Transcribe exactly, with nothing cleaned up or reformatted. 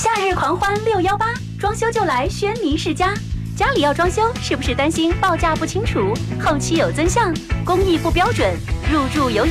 夏日狂欢六幺八，装修就来轩尼世家。家里要装修，是不是担心报价不清楚、后期有增项、工艺不标准、入住有